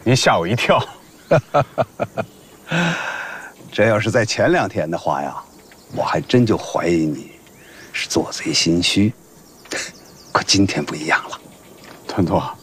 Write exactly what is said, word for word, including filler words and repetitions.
您吓我一跳。 这要是在前两天的话呀，我还真就怀疑你是做贼心虚。可今天不一样了， 团座，